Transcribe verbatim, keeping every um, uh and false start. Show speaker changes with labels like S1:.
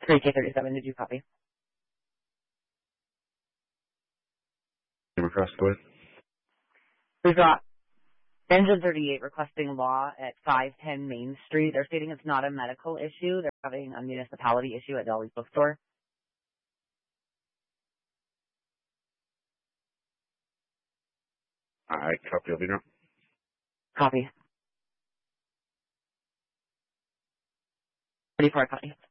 S1: three K thirty-seven, did you copy?
S2: Request, go ahead.
S1: We've got Engine thirty-eight requesting law at five ten Main Street. They're stating it's not a medical issue. They're having a municipality issue at Dolly's Bookstore.
S2: I copy of you now.
S1: Copy. thirty-four, copy.